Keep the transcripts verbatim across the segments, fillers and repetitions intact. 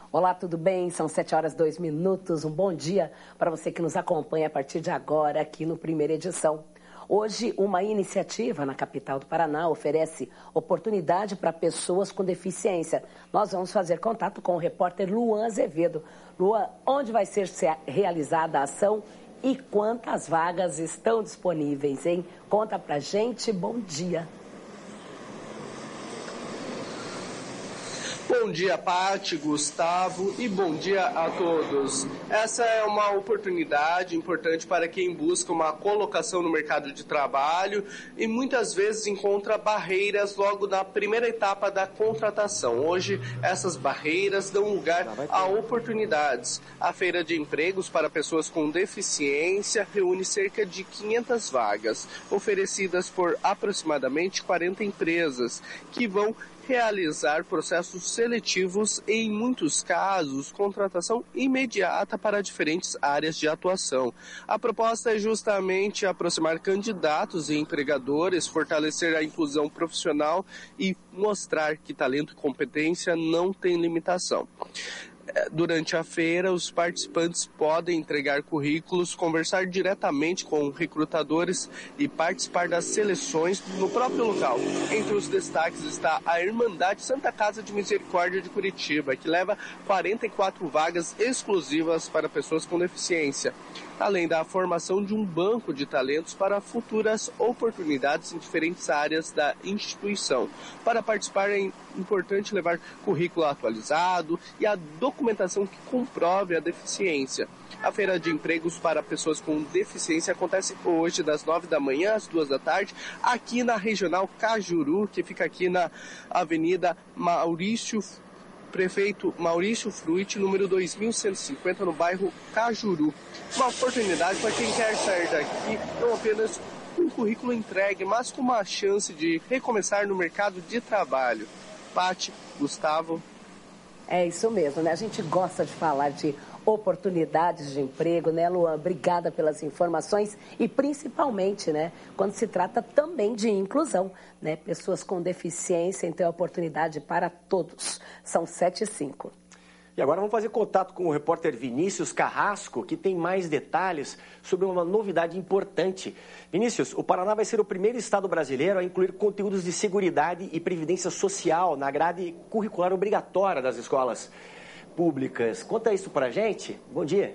Olá, tudo bem? São sete horas e dois minutos. Um bom dia para você que nos acompanha a partir de agora aqui no Primeira Edição. Hoje, uma iniciativa na capital do Paraná oferece oportunidade para pessoas com deficiência. Nós vamos fazer contato com o repórter Luan Azevedo. Luan, onde vai ser realizada a ação e quantas vagas estão disponíveis, hein? Conta pra gente. Bom dia. Bom dia, Paty, Gustavo, e bom dia a todos. Essa é uma oportunidade importante para quem busca uma colocação no mercado de trabalho e muitas vezes encontra barreiras logo na primeira etapa da contratação. Hoje, essas barreiras dão lugar a oportunidades. A Feira de Empregos para Pessoas com Deficiência reúne cerca de quinhentas vagas, oferecidas por aproximadamente quarenta empresas, que vão realizar processos seletivos e, em muitos casos, contratação imediata para diferentes áreas de atuação. A proposta é justamente aproximar candidatos e empregadores, fortalecer a inclusão profissional e mostrar que talento e competência não têm limitação. Durante a feira, os participantes podem entregar currículos, conversar diretamente com recrutadores e participar das seleções no próprio local. Entre os destaques está a Irmandade Santa Casa de Misericórdia de Curitiba, que leva quarenta e quatro vagas exclusivas para pessoas com deficiência, além da formação de um banco de talentos para futuras oportunidades em diferentes áreas da instituição. Para participar é importante levar currículo atualizado e a documentação que comprove a deficiência. A Feira de Empregos para Pessoas com Deficiência acontece hoje das nove da manhã às duas da tarde, aqui na Regional Cajuru, que fica aqui na Avenida Maurício Prefeito Maurício Fruit, número dois mil cento e cinquenta, no bairro Cajuru. Uma oportunidade para quem quer sair daqui, não apenas com um currículo entregue, mas com uma chance de recomeçar no mercado de trabalho. Paty, Gustavo. É isso mesmo, né? A gente gosta de falar de oportunidades de emprego, né, Luan? Obrigada pelas informações e principalmente, né, quando se trata também de inclusão, né? Pessoas com deficiência, então é oportunidade para todos. São sete e cinco. E agora vamos fazer contato com o repórter Vinícius Carrasco, que tem mais detalhes sobre uma novidade importante. Vinícius, o Paraná vai ser o primeiro estado brasileiro a incluir conteúdos de seguridade e previdência social na grade curricular obrigatória das escolas públicas. Conta isso pra gente. Bom dia.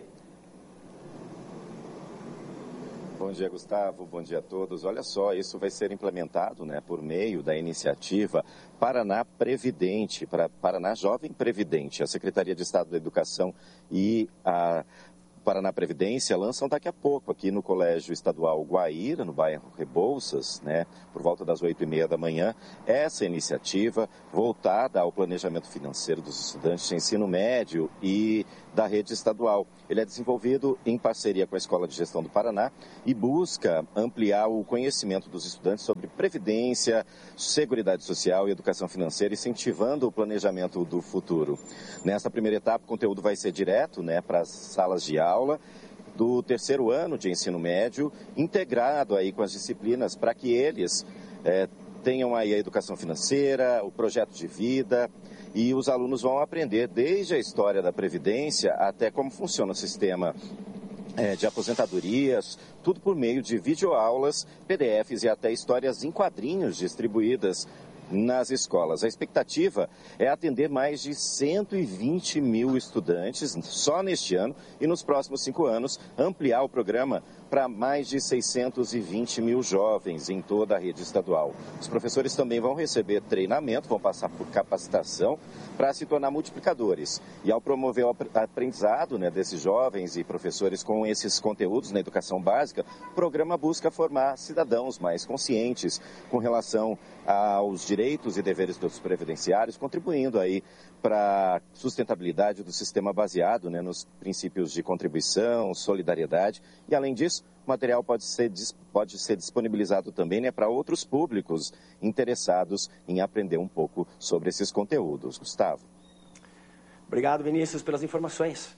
Bom dia, Gustavo. Bom dia a todos. Olha só, isso vai ser implementado, né, por meio da iniciativa Paraná Previdente, para Paraná Jovem Previdente. A Secretaria de Estado da Educação e a Paraná Previdência lançam daqui a pouco aqui no Colégio Estadual Guaíra, no bairro Rebouças, né, por volta das oito e meia da manhã, essa iniciativa voltada ao planejamento financeiro dos estudantes de ensino médio e da rede estadual. Ele é desenvolvido em parceria com a Escola de Gestão do Paraná e busca ampliar o conhecimento dos estudantes sobre previdência, seguridade social e educação financeira, incentivando o planejamento do futuro. Nesta primeira etapa, o conteúdo vai ser direto, né, para as salas de aula do terceiro ano de ensino médio, integrado aí com as disciplinas para que eles é, tenham aí a educação financeira, o projeto de vida, e os alunos vão aprender desde a história da Previdência até como funciona o sistema é, de aposentadorias, tudo por meio de videoaulas, P D Fs e até histórias em quadrinhos distribuídas nas escolas. A expectativa é atender mais de cento e vinte mil estudantes só neste ano e nos próximos cinco anos ampliar o programa para mais de seiscentos e vinte mil jovens em toda a rede estadual. Os professores também vão receber treinamento, vão passar por capacitação para se tornar multiplicadores. E ao promover o aprendizado, né, desses jovens e professores com esses conteúdos na educação básica, o programa busca formar cidadãos mais conscientes com relação aos direitos e deveres dos previdenciários, contribuindo aí para a sustentabilidade do sistema baseado, né, nos princípios de contribuição, solidariedade. E, além disso, o material pode ser, pode ser disponibilizado também, né, para outros públicos interessados em aprender um pouco sobre esses conteúdos. Gustavo. Obrigado, Vinícius, pelas informações.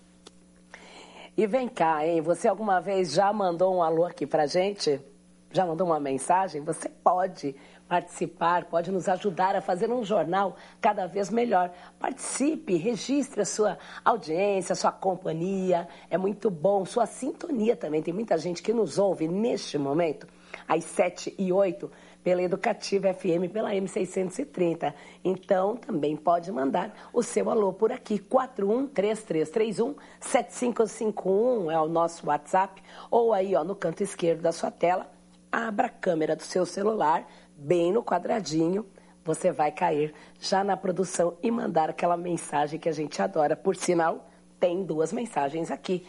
E vem cá, hein? Você alguma vez já mandou um alô aqui pra gente? Já mandou uma mensagem? Você pode participar, pode nos ajudar a fazer um jornal cada vez melhor. Participe, registre a sua audiência, a sua companhia, é muito bom, sua sintonia também. Tem muita gente que nos ouve neste momento, às sete e oito, pela Educativa F M, pela M seiscentos e trinta. Então, também pode mandar o seu alô por aqui. quatro um três três três um sete cinco cinco um é o nosso WhatsApp. Ou aí, ó, no canto esquerdo da sua tela, abra a câmera do seu celular, bem no quadradinho. Você vai cair já na produção e mandar aquela mensagem que a gente adora. Por sinal, tem duas mensagens aqui.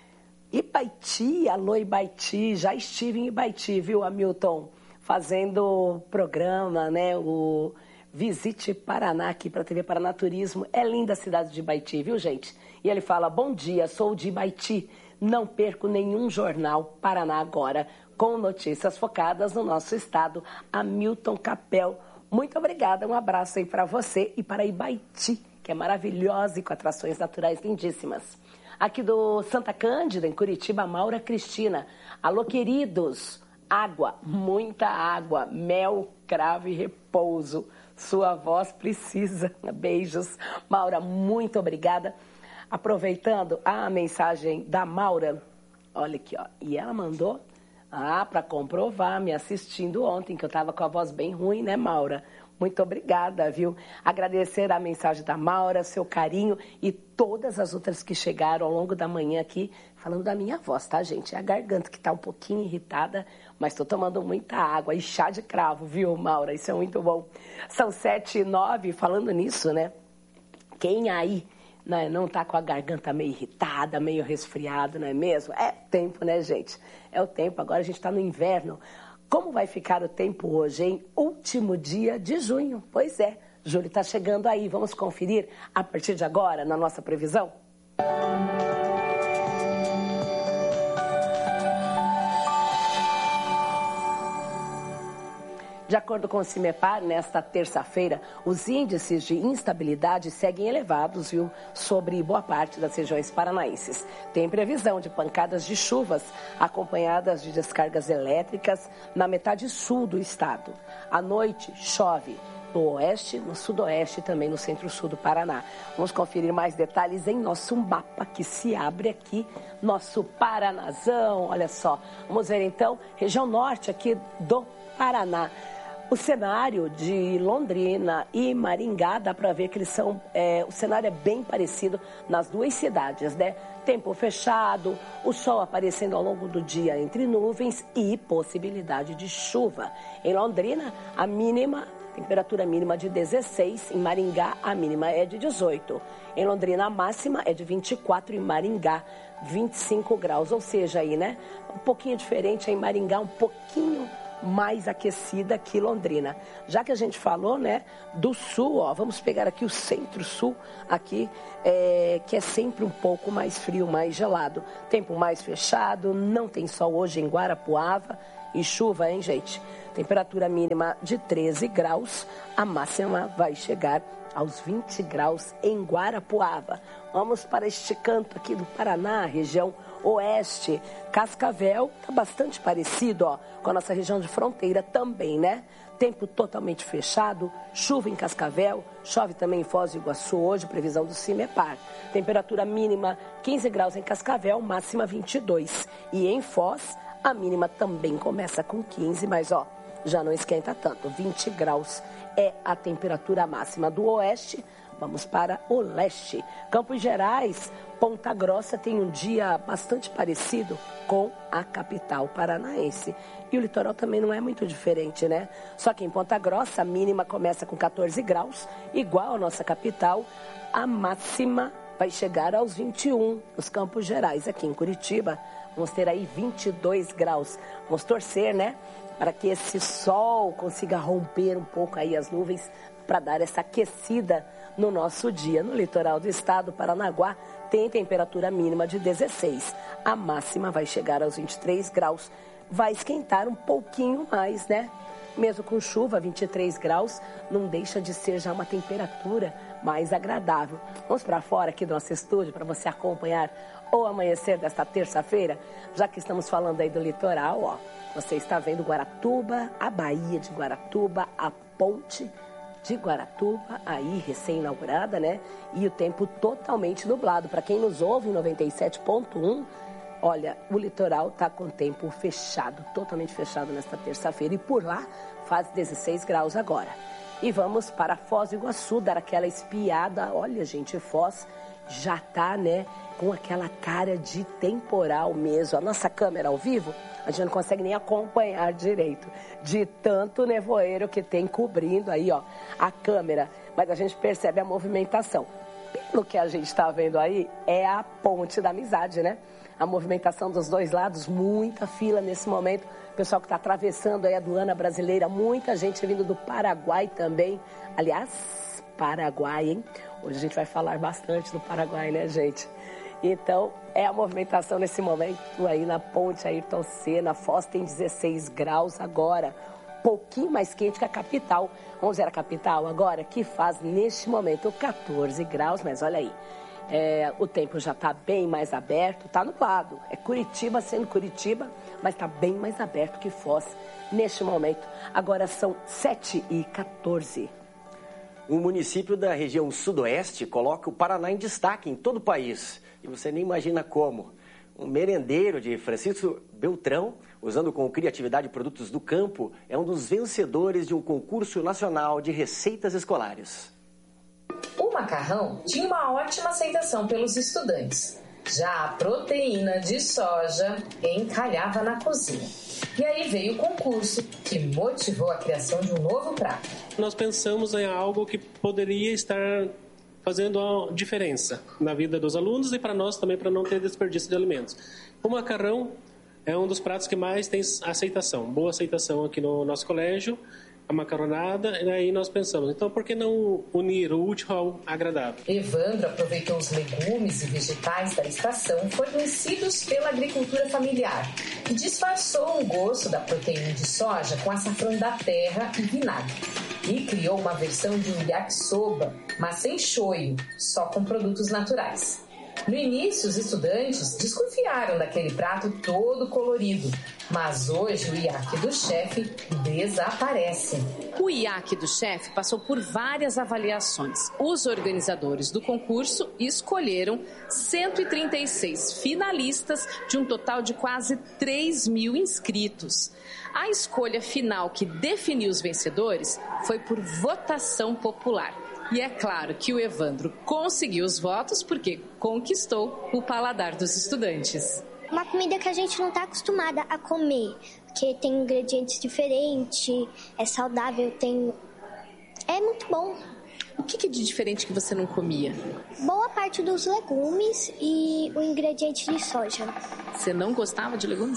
Ibaiti, alô Ibaiti, já estive em Ibaiti, viu, Hamilton? Fazendo programa, né, o Visite Paraná aqui para a T V Paraná Turismo. É linda a cidade de Ibaiti, viu, gente? E ele fala, bom dia, sou de Ibaiti, não perco nenhum jornal Paraná Agora, com notícias focadas no nosso estado. Hamilton Capel, muito obrigada, um abraço aí para você e para Ibaiti, que é maravilhosa e com atrações naturais lindíssimas. Aqui do Santa Cândida, em Curitiba, Maura Cristina. Alô, queridos! Água, muita água, mel, cravo e repouso. Sua voz precisa. Beijos. Maura, muito obrigada. Aproveitando a mensagem da Maura, olha aqui, ó. E ela mandou, ah, para comprovar, me assistindo ontem, que eu estava com a voz bem ruim, né, Maura? Muito obrigada, viu? Agradecer a mensagem da Maura, seu carinho e todas as outras que chegaram ao longo da manhã aqui, falando da minha voz, tá, gente? É a garganta que tá um pouquinho irritada, mas tô tomando muita água e chá de cravo, viu, Maura? Isso é muito bom. São sete e nove, falando nisso, né? Quem aí né, não tá com a garganta meio irritada, meio resfriado, não é mesmo? É tempo, né, gente? É o tempo. Agora a gente tá no inverno. Como vai ficar o tempo hoje, hein? Último dia de junho. Pois é, julho está chegando aí. Vamos conferir a partir de agora na nossa previsão? De acordo com o CIMEPAR, nesta terça-feira, os índices de instabilidade seguem elevados, viu, sobre boa parte das regiões paranaenses. Tem previsão de pancadas de chuvas, acompanhadas de descargas elétricas na metade sul do estado. À noite, chove no oeste, no sudoeste e também no centro-sul do Paraná. Vamos conferir mais detalhes em nosso mapa que se abre aqui, nosso Paranazão, olha só. Vamos ver então, região norte aqui do Paraná. O cenário de Londrina e Maringá, dá para ver que eles são, é, o cenário é bem parecido nas duas cidades, né? Tempo fechado, o sol aparecendo ao longo do dia entre nuvens e possibilidade de chuva. Em Londrina, a mínima, temperatura mínima de dezesseis, em Maringá a mínima é de dezoito. Em Londrina a máxima é de vinte e quatro, em Maringá vinte e cinco graus, ou seja, aí, né? Um pouquinho diferente, em Maringá um pouquinho mais aquecida que Londrina. Já que a gente falou, né, do sul, ó, vamos pegar aqui o centro-sul, aqui, é, que é sempre um pouco mais frio, mais gelado. Tempo mais fechado, não tem sol hoje em Guarapuava e chuva, hein, gente? Temperatura mínima de treze graus, a máxima vai chegar aos vinte graus em Guarapuava. Vamos para este canto aqui do Paraná, região oeste. Cascavel está bastante parecido, ó, com a nossa região de fronteira também, né? Tempo totalmente fechado, chuva em Cascavel, chove também em Foz do Iguaçu hoje, previsão do CIMEPAR. Temperatura mínima quinze graus em Cascavel, máxima vinte e dois. E em Foz, a mínima também começa com quinze, mas ó, já não esquenta tanto, vinte graus é a temperatura máxima do oeste. Vamos para o leste. Campos Gerais, Ponta Grossa tem um dia bastante parecido com a capital paranaense. E o litoral também não é muito diferente, né? Só que em Ponta Grossa a mínima começa com quatorze graus, igual a nossa capital. A máxima vai chegar aos vinte e um nos Campos Gerais. Aqui em Curitiba vamos ter aí vinte e dois graus. Vamos torcer, né? Para que esse sol consiga romper um pouco aí as nuvens para dar essa aquecida no nosso dia. No litoral do estado, Paranaguá, tem temperatura mínima de dezesseis. A máxima vai chegar aos vinte e três graus. Vai esquentar um pouquinho mais, né? Mesmo com chuva, vinte e três graus, não deixa de ser já uma temperatura mais agradável. Vamos para fora aqui do nosso estúdio para você acompanhar o amanhecer desta terça-feira, já que estamos falando aí do litoral, ó. Você está vendo Guaratuba, a Baía de Guaratuba, a ponte de Guaratuba, aí recém-inaugurada, né? E o tempo totalmente nublado. Para quem nos ouve em noventa e sete ponto um, olha, o litoral está com o tempo fechado, totalmente fechado nesta terça-feira. E por lá faz dezesseis graus agora. E vamos para Foz do Iguaçu, dar aquela espiada. Olha, gente, Foz já tá, né, com aquela cara de temporal mesmo. A nossa câmera ao vivo, a gente não consegue nem acompanhar direito, de tanto nevoeiro que tem cobrindo aí, ó, a câmera. Mas a gente percebe a movimentação. Pelo que a gente está vendo aí, é a ponte da amizade, né? A movimentação dos dois lados, muita fila nesse momento. O pessoal que está atravessando aí a aduana brasileira, muita gente vindo do Paraguai também. Aliás, Paraguai, hein? Hoje a gente vai falar bastante do Paraguai, né, gente? Então, é a movimentação nesse momento aí na ponte Ayrton Senna. Foz tem dezesseis graus agora, pouquinho mais quente que a capital. Vamos ver a capital agora, que faz neste momento quatorze graus, mas olha aí. É, o tempo já está bem mais aberto, está nublado. É Curitiba sendo Curitiba, mas está bem mais aberto que Foz neste momento. Agora são sete e quatorze. Um município da região sudoeste coloca o Paraná em destaque em todo o país. E você nem imagina como. Um merendeiro de Francisco Beltrão, usando com criatividade produtos do campo, é um dos vencedores de um concurso nacional de receitas escolares. O macarrão tinha uma ótima aceitação pelos estudantes. Já a proteína de soja encalhava na cozinha. E aí veio o concurso, que motivou a criação de um novo prato. Nós pensamos em algo que poderia estar fazendo a diferença na vida dos alunos e para nós também, para não ter desperdício de alimentos. O macarrão é um dos pratos que mais tem aceitação, boa aceitação aqui no nosso colégio. A macaronada, e aí nós pensamos, então por que não unir o útil ao agradável? Evandro aproveitou os legumes e vegetais da estação fornecidos pela agricultura familiar e disfarçou o gosto da proteína de soja com açafrão da terra e vinagre. E criou uma versão de um yakisoba, mas sem shoyu, só com produtos naturais. No início, os estudantes desconfiaram daquele prato todo colorido, mas hoje o iaque do chefe desaparece. O iaque do chefe passou por várias avaliações. Os organizadores do concurso escolheram cento e trinta e seis finalistas de um total de quase três mil inscritos. A escolha final que definiu os vencedores foi por votação popular. E é claro que o Evandro conseguiu os votos porque conquistou o paladar dos estudantes. Uma comida que a gente não está acostumada a comer, porque tem ingredientes diferentes, é saudável, tem... é muito bom. O que é de diferente que você não comia? Boa parte dos legumes e o ingrediente de soja. Você não gostava de legumes?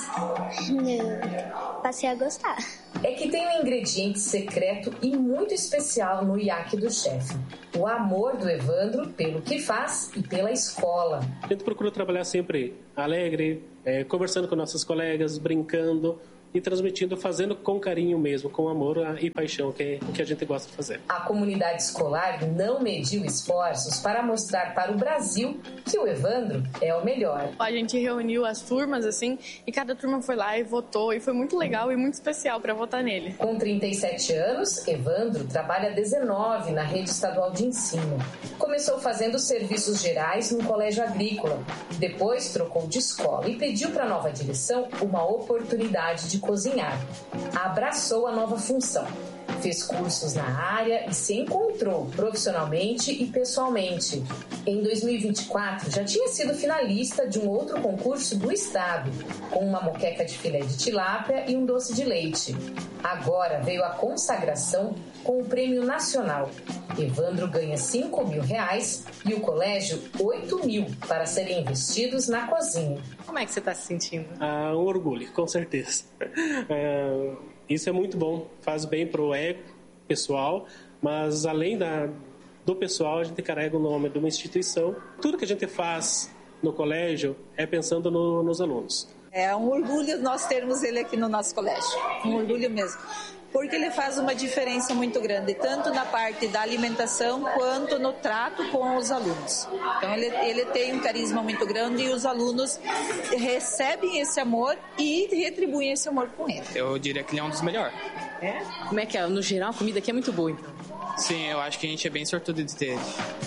Não, passei a gostar. É que tem um ingrediente secreto e muito especial no iaque do chefe. O amor do Evandro pelo que faz e pela escola. A gente procura trabalhar sempre alegre, é, conversando com nossos colegas, brincando e transmitindo, fazendo com carinho mesmo, com amor e paixão, que é o que a gente gosta de fazer. A comunidade escolar não mediu esforços para mostrar para o Brasil que o Evandro é o melhor. A gente reuniu as turmas, assim, e cada turma foi lá e votou, e foi muito legal e muito especial para votar nele. Com trinta e sete anos, Evandro trabalha dezenove na rede estadual de ensino. Começou fazendo serviços gerais no colégio agrícola, depois trocou de escola e pediu para a nova direção uma oportunidade de cozinhar. Abraçou a nova função. Fez cursos na área e se encontrou profissionalmente e pessoalmente. Em dois mil e vinte e quatro, já tinha sido finalista de um outro concurso do estado, com uma moqueca de filé de tilápia e um doce de leite. Agora veio a consagração com o prêmio nacional. Evandro ganha cinco mil reais e o colégio oito mil para serem investidos na cozinha. Como é que você está se sentindo? Ah, um orgulho, com certeza. É, isso é muito bom, faz bem para o ego pessoal, mas além da, do pessoal, a gente carrega o nome de uma instituição. Tudo que a gente faz no colégio é pensando no, nos alunos. É um orgulho nós termos ele aqui no nosso colégio, um orgulho mesmo. porque ele faz uma diferença muito grande, tanto na parte da alimentação quanto no trato com os alunos. Então ele, ele tem um carisma muito grande e os alunos recebem esse amor e retribuem esse amor com ele. Eu diria que ele é um dos melhores. É? Como é que é? No geral, a comida aqui é muito boa, então? Sim, eu acho que a gente é bem sortudo de ter ele.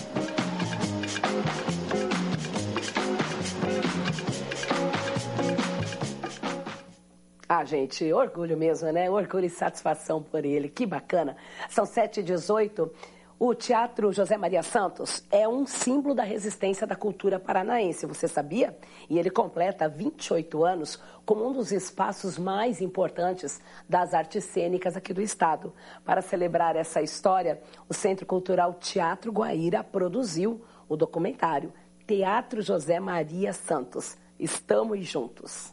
Ah, gente, orgulho mesmo, né? Orgulho e satisfação por ele. Que bacana. São sete e dezoito. O Teatro José Maria Santos é um símbolo da resistência da cultura paranaense, você sabia? E ele completa vinte e oito anos como um dos espaços mais importantes das artes cênicas aqui do estado. Para celebrar essa história, o Centro Cultural Teatro Guaíra produziu o documentário Teatro José Maria Santos. Estamos juntos.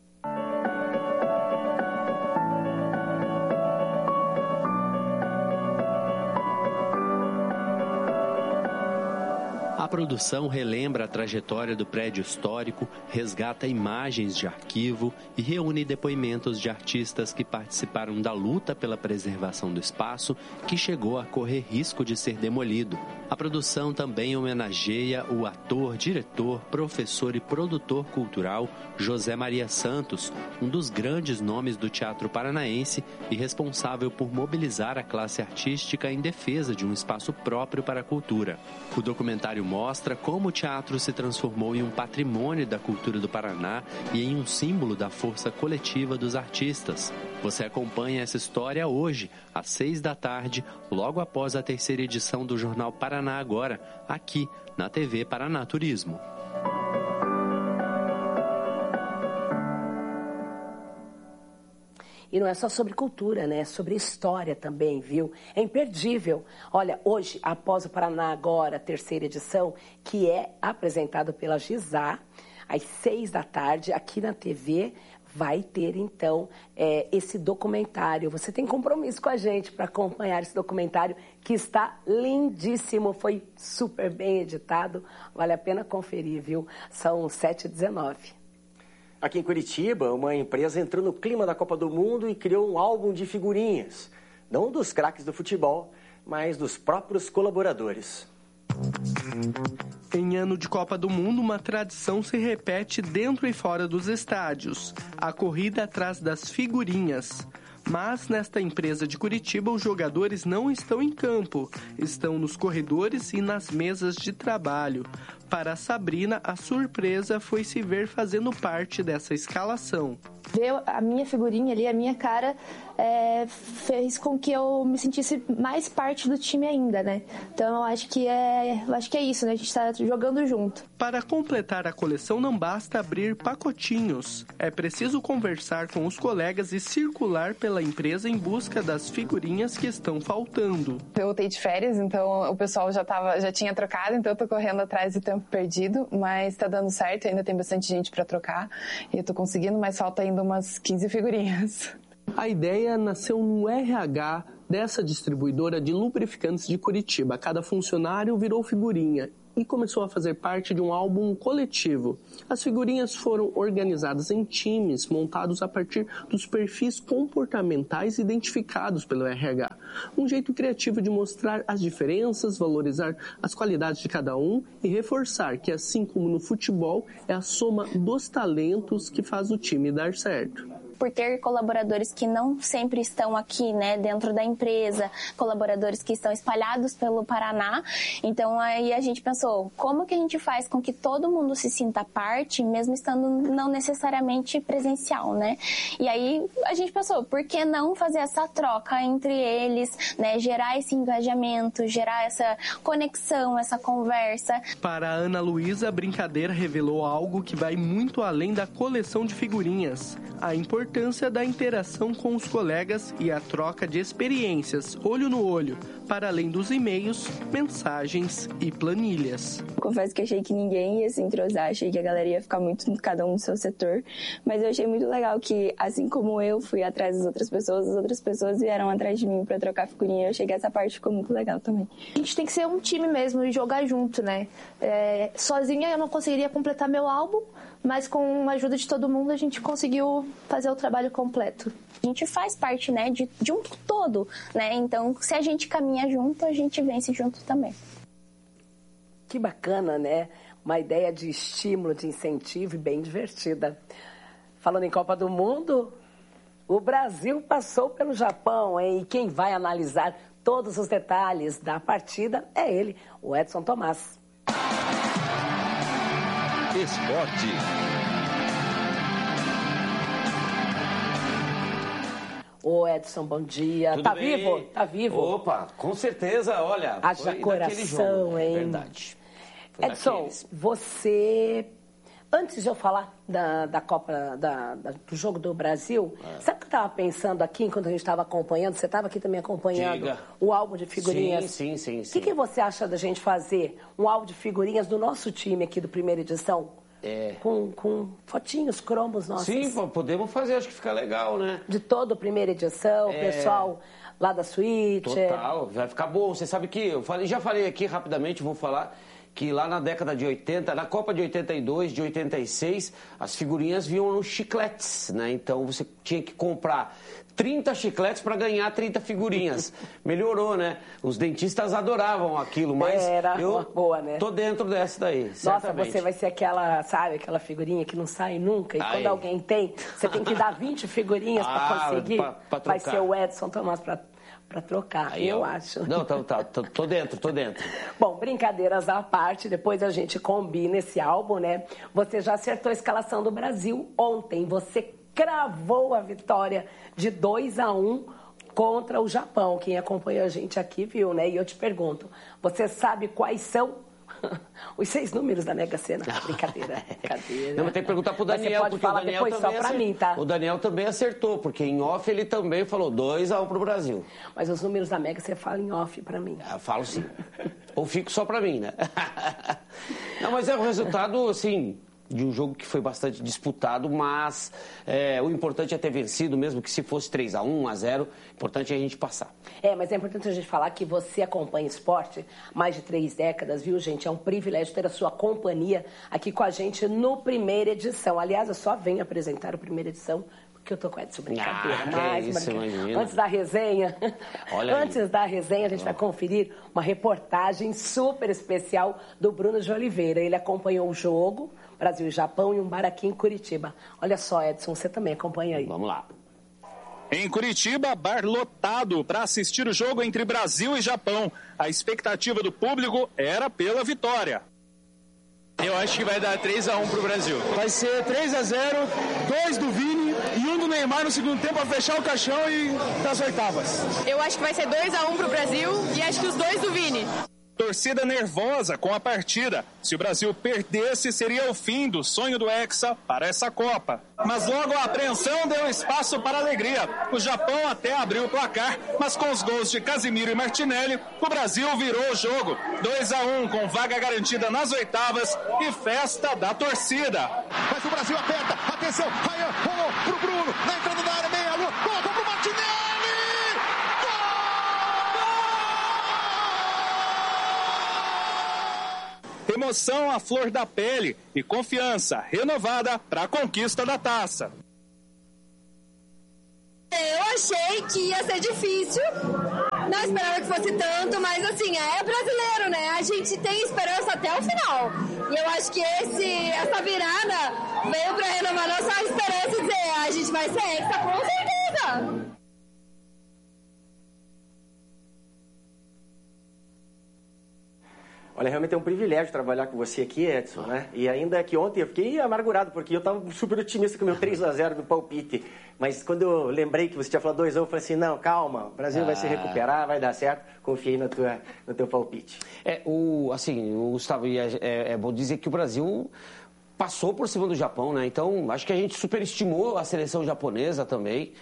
A produção relembra a trajetória do prédio histórico, resgata imagens de arquivo e reúne depoimentos de artistas que participaram da luta pela preservação do espaço, que chegou a correr risco de ser demolido. A produção também homenageia o ator, diretor, professor e produtor cultural José Maria Santos, um dos grandes nomes do teatro paranaense e responsável por mobilizar a classe artística em defesa de um espaço próprio para a cultura. O documentário mostra como o teatro se transformou em um patrimônio da cultura do Paraná e em um símbolo da força coletiva dos artistas. Você acompanha essa história hoje, às seis da tarde, logo após a terceira edição do Jornal Paraná Agora, aqui na T V Paraná Turismo. E não é só sobre cultura, né? É sobre história também, viu? É imperdível. Olha, hoje, após o Paraná Agora, terceira edição, que é apresentado pela Gisá, às seis da tarde, aqui na T V, vai ter, então, é, esse documentário. Você tem compromisso com a gente para acompanhar esse documentário, que está lindíssimo, foi super bem editado. Vale a pena conferir, viu? São sete e dezenove. Aqui em Curitiba, uma empresa entrou no clima da Copa do Mundo e criou um álbum de figurinhas. Não dos craques do futebol, mas dos próprios colaboradores. Em ano de Copa do Mundo, uma tradição se repete dentro e fora dos estádios. A corrida atrás das figurinhas. Mas nesta empresa de Curitiba, os jogadores não estão em campo. Estão nos corredores e nas mesas de trabalho. Para a Sabrina, a surpresa foi se ver fazendo parte dessa escalação. Ver a minha figurinha ali, a minha cara, é, fez com que eu me sentisse mais parte do time ainda, né? Então eu acho que é, eu acho que é isso, né? A gente está jogando junto. Para completar a coleção não basta abrir pacotinhos. É preciso conversar com os colegas e circular pela empresa em busca das figurinhas que estão faltando. Eu voltei de férias, então o pessoal já, tava, já tinha trocado, então eu tô correndo atrás do tempo perdido, mas tá dando certo, ainda tem bastante gente para trocar e eu tô conseguindo, mas falta ainda umas quinze figurinhas. A ideia nasceu no R H dessa distribuidora de lubrificantes de Curitiba. Cada funcionário virou figurinha e começou a fazer parte de um álbum coletivo. As figurinhas foram organizadas em times, montados a partir dos perfis comportamentais identificados pelo R H. Um jeito criativo de mostrar as diferenças, valorizar as qualidades de cada um e reforçar que, assim como no futebol, é a soma dos talentos que faz o time dar certo. Por ter colaboradores que não sempre estão aqui, né, dentro da empresa, colaboradores que estão espalhados pelo Paraná. Então aí a gente pensou, como que a gente faz com que todo mundo se sinta parte, mesmo estando não necessariamente presencial, né? E aí a gente pensou, por que não fazer essa troca entre eles, né, gerar esse engajamento, gerar essa conexão, essa conversa. Para a Ana Luísa, a brincadeira revelou algo que vai muito além da coleção de figurinhas. A importância da interação com os colegas e a troca de experiências, olho no olho, para além dos e-mails, mensagens e planilhas. Confesso que achei que ninguém ia se entrosar, achei que a galera ia ficar muito cada um no seu setor, mas eu achei muito legal que, assim como eu fui atrás das outras pessoas, as outras pessoas vieram atrás de mim para trocar figurinha. Eu achei que essa parte ficou muito legal também. A gente tem que ser um time mesmo e jogar junto, né? É, sozinha eu não conseguiria completar meu álbum, mas com a ajuda de todo mundo a gente conseguiu fazer o trabalho completo. A gente faz parte, né, de, de um todo, né? Então, se a gente caminha junto, a gente vence junto também. Que bacana, né? Uma ideia de estímulo, de incentivo e bem divertida. Falando em Copa do Mundo, o Brasil passou pelo Japão, hein? E quem vai analisar todos os detalhes da partida é ele, o Edson Tomás. Esporte. Ô Edson, bom dia. Tudo tá bem? vivo? Tá vivo? Opa, com certeza, olha. Haja coração, jogo, né? hein? Verdade. Foi Edson, daqueles. você... Antes de eu falar da, da Copa, da, da, do jogo do Brasil, é. sabe o que eu estava pensando aqui, enquanto a gente estava acompanhando? Você estava aqui também acompanhando Diga. o álbum de figurinhas. Sim, sim, sim. O que, que você acha da gente fazer um álbum de figurinhas do nosso time aqui do Primeira Edição? É. Com, com fotinhos, cromos nossos. Sim, podemos fazer, acho que fica legal, né? De toda a Primeira Edição, o É. pessoal lá da suíte. Total, vai ficar bom. Você sabe que eu falei, já falei aqui rapidamente, vou falar que lá na década de oitenta, na Copa de oitenta e dois, de oitenta e seis, as figurinhas vinham nos chicletes, né? Então você tinha que comprar trinta chicletes para ganhar trinta figurinhas. Melhorou, né? Os dentistas adoravam aquilo, mas Era eu uma boa, né? tô dentro dessa daí, Nossa, certamente. você vai ser aquela, sabe, aquela figurinha que não sai nunca. E Aí. quando alguém tem, você tem que dar vinte figurinhas Ah, para conseguir. pra- pra vai trocar. ser o Edson Tomás para para trocar, Aí, eu ó. acho. Não, tá, tá, tô, tô dentro, tô dentro. Bom, brincadeiras à parte, depois a gente combina esse álbum, né? Você já acertou a escalação do Brasil ontem. Você cravou a vitória de dois a um contra o Japão. Quem acompanha a gente aqui viu, né? E eu te pergunto, você sabe quais são os seis números da Mega Sena? Brincadeira, brincadeira. Não, mas tem que perguntar pro Mas Daniel, você pode porque falar o Daniel depois só também pra acertou. mim, tá? O Daniel também acertou, porque em off ele também falou dois a um pro Brasil. Mas os números da Mega você fala em off pra mim. Eu falo sim. Ou fico só pra mim, né? Não, mas é um resultado, assim, de um jogo que foi bastante disputado, mas é, o importante é ter vencido, mesmo que se fosse três a um, um a zero, o importante é a gente passar. É, mas é importante a gente falar que você acompanha esporte há mais de três décadas, viu, gente? É um privilégio ter a sua companhia aqui com a gente no Primeira Edição. Aliás, eu só venho apresentar o Primeira Edição porque eu tô com a Edson, brincadeira. Ah, que mais isso, uma- imagina. Antes da resenha, Olha aí. antes da resenha, a gente vai conferir uma reportagem super especial do Bruno de Oliveira. Ele acompanhou o jogo, Brasil e Japão, em um bar aqui em Curitiba. Olha só, Edson, você também acompanha aí. Vamos lá. Em Curitiba, bar lotado para assistir o jogo entre Brasil e Japão. A expectativa do público era pela vitória. Eu acho que vai dar três a um pro Brasil. Vai ser três a zero, dois do Vini e um do Neymar no segundo tempo para fechar o caixão e das oitavas. Eu acho que vai ser dois a um pro Brasil e acho que os dois do Vini. Torcida nervosa com a partida. Se o Brasil perdesse, seria o fim do sonho do Hexa para essa Copa. Mas logo a apreensão deu espaço para a alegria. O Japão até abriu o placar, mas com os gols de Casimiro e Martinelli, o Brasil virou o jogo. dois a um com vaga garantida nas oitavas e festa da torcida. Mas o Brasil aperta, atenção, Ryan rolou pro Bruno, na entrada da área, meia lua, volta pro Martinelli! Emoção à flor da pele e confiança renovada para a conquista da taça. Eu achei que ia ser difícil, não esperava que fosse tanto, mas assim, é brasileiro, né? A gente tem esperança até o final. E eu acho que esse, essa virada veio para renovar nossa esperança e dizer, a gente vai ser hexa, com certeza. Olha, realmente é um privilégio trabalhar com você aqui, Edson, né? E ainda que ontem eu fiquei amargurado, porque eu estava super otimista com o meu três a zero do palpite. Mas quando eu lembrei que você tinha falado dois a um, eu falei assim, não, calma, o Brasil ah. vai se recuperar, vai dar certo, confiei na tua, no teu palpite. É, o, assim, o Gustavo, é, é bom dizer que o Brasil passou por cima do Japão, né? Então, acho que a gente superestimou a seleção japonesa também.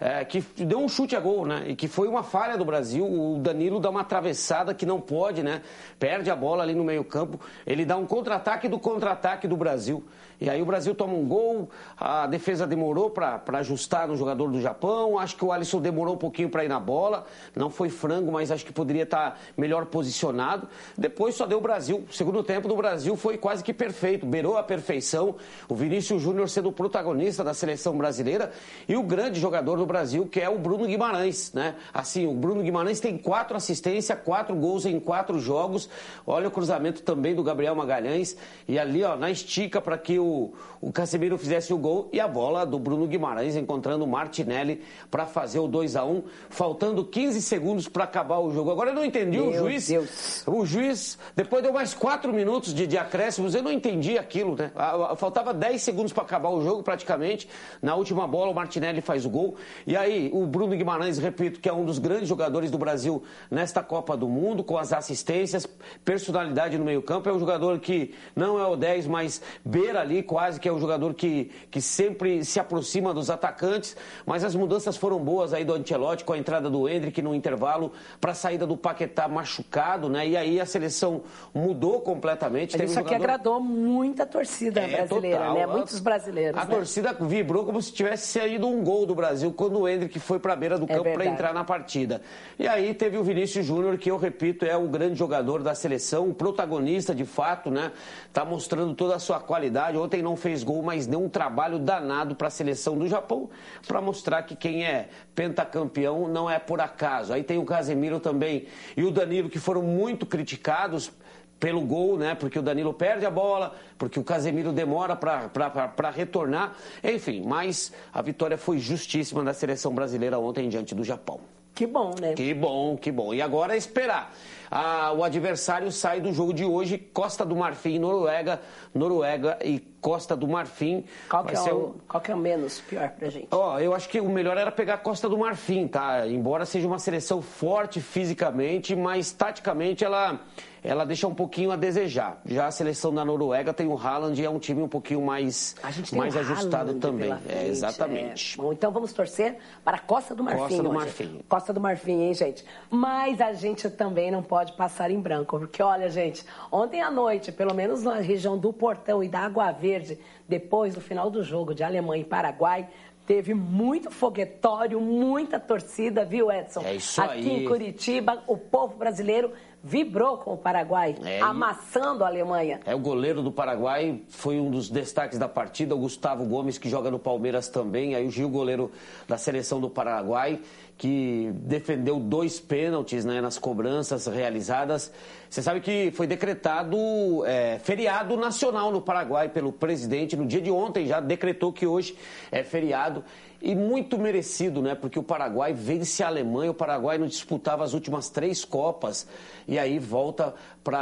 é, que deu um chute a gol, né? E que foi uma falha do Brasil. O Danilo dá uma atravessada que não pode, né? Perde a bola ali no meio-campo. Ele dá um contra-ataque do contra-ataque do Brasil. E aí o Brasil toma um gol, a defesa demorou para ajustar no jogador do Japão, acho que o Alisson demorou um pouquinho para ir na bola, não foi frango, mas acho que poderia estar melhor posicionado. Depois só deu o Brasil. O segundo tempo do Brasil foi quase que perfeito, beirou a perfeição. O Vinícius Júnior sendo o protagonista da seleção brasileira e o grande jogador do Brasil, que é o Bruno Guimarães, né? Assim, o Bruno Guimarães tem quatro assistências, quatro gols em quatro jogos. Olha o cruzamento também do Gabriel Magalhães. E ali, ó, na estica para que o o Casemiro fizesse o gol e a bola do Bruno Guimarães encontrando o Martinelli para fazer o dois a um, faltando quinze segundos para acabar o jogo. Agora eu não entendi Meu o juiz. Deus. O juiz, depois deu mais quatro minutos de, de acréscimos, eu não entendi aquilo, né? Faltava dez segundos para acabar o jogo praticamente. Na última bola o Martinelli faz o gol. E aí o Bruno Guimarães, repito, que é um dos grandes jogadores do Brasil nesta Copa do Mundo, com as assistências, personalidade no meio-campo, é um jogador que não é o dez, mas beira ali quase, que é um jogador que, que sempre se aproxima dos atacantes, mas as mudanças foram boas aí do Ancelotti, com a entrada do Endrick no intervalo, para a saída do Paquetá machucado, né? E aí a seleção mudou completamente. Teve Isso um aqui jogador... agradou muita torcida é, brasileira, total. né? Muitos brasileiros. A né? torcida vibrou como se tivesse saído um gol do Brasil quando o Endrick foi para a beira do campo é para entrar na partida. E aí teve o Vinícius Júnior, que eu repito, é o grande jogador da seleção, o protagonista de fato, né? Tá mostrando toda a sua qualidade. Ontem não fez gol, mas deu um trabalho danado para a seleção do Japão, para mostrar que quem é pentacampeão não é por acaso. Aí tem o Casemiro também e o Danilo, que foram muito criticados pelo gol, né? Porque o Danilo perde a bola, porque o Casemiro demora para retornar. Enfim, mas a vitória foi justíssima da seleção brasileira ontem diante do Japão. Que bom, né? Que bom, que bom. E agora é esperar. Ah, o adversário sai do jogo de hoje, Costa do Marfim e Noruega, Noruega e Costa do Marfim. Qual que, é o, um... qual que é o menos pior pra gente? Ó, oh, eu acho que o melhor era pegar Costa do Marfim, tá? Embora seja uma seleção forte fisicamente, mas taticamente ela, ela deixa um pouquinho a desejar. Já a seleção da Noruega tem o Haaland e é um time um pouquinho mais, mais ajustado Haaland também. É, exatamente. É. Bom, então vamos torcer para a Costa do Marfim. Costa do hoje. Marfim. Costa do Marfim, hein, gente? Mas a gente também não pode passar em branco, porque olha, gente, ontem à noite, pelo menos na região do Portão e da Água Verde, depois do final do jogo de Alemanha e Paraguai, teve muito foguetório, muita torcida, viu, Edson? É isso Aqui aí. Aqui em Curitiba, o povo brasileiro vibrou com o Paraguai, é, amassando a Alemanha. É, o goleiro do Paraguai foi um dos destaques da partida, o Gustavo Gomes, que joga no Palmeiras também. Aí o Gil, goleiro da seleção do Paraguai, que defendeu dois pênaltis, né, nas cobranças realizadas. Você sabe que foi decretado é, feriado nacional no Paraguai pelo presidente. No dia de ontem já decretou que hoje é feriado. E muito merecido, né? Porque o Paraguai vence a Alemanha. O Paraguai não disputava as últimas três Copas. E aí volta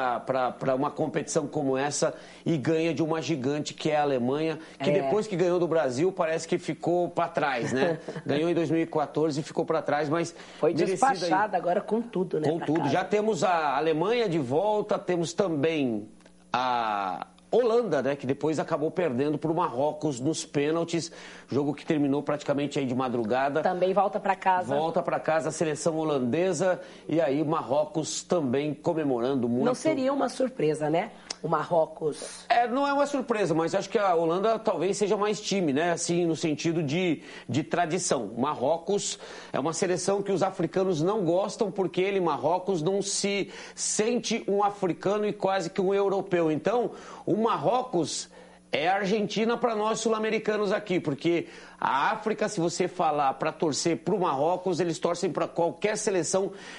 para uma competição como essa e ganha de uma gigante que é a Alemanha. Que é. depois que ganhou do Brasil, parece que ficou para trás, né? Ganhou em dois mil e quatorze e ficou para trás, mas... Foi despachada agora com tudo, né? Com tudo. Já temos a Alemanha de volta, temos também a... Holanda, né, que depois acabou perdendo para o Marrocos nos pênaltis, jogo que terminou praticamente aí de madrugada. Também volta para casa. Volta para casa a seleção holandesa e aí o Marrocos também comemorando muito. Não seria uma surpresa, né? O Marrocos... É, não é uma surpresa, mas acho que a Holanda talvez seja mais time, né? Assim, no sentido de, de tradição. O Marrocos é uma seleção que os africanos não gostam porque ele, Marrocos, não se sente um africano e quase que um europeu. Então, o Marrocos é a Argentina para nós sul-americanos aqui, porque a África, se você falar para torcer para o Marrocos, eles torcem para qualquer seleção